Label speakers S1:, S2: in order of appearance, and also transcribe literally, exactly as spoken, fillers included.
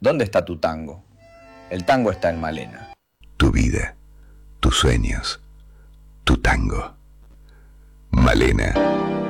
S1: ¿Dónde está tu tango? El tango está en Malena.
S2: Tu vida, tus sueños, tu tango. Malena.